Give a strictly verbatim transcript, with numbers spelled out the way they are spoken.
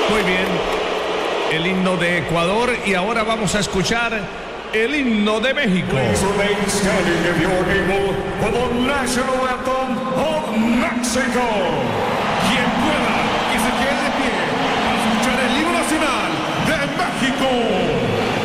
Muy bien. El himno de Ecuador y ahora vamos a escuchar el himno de México. Please remain standing if you're able for the national anthem of Mexico. Quien pueda, que se quede de pie para escuchar el himno nacional de México.